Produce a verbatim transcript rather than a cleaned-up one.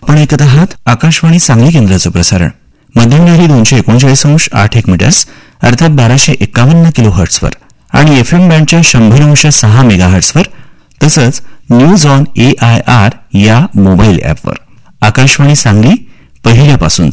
आपण ऐकत आहात आकाशवाणी सांगली केंद्राचं प्रसारण. मध्यमलहरी दोनशे एकोणचाळीस अंश आठ एक मीटर्स अर्थात बाराशे एक्कावन्न किलो हर्ट्सवर आणि एफ एम बँडच्या शंभर अंश सहा मेगा हर्ट्सवर तसंच news on A I R या मोबाईल ॲपवर. आकाशवाणी सांगली पहिल्यापासून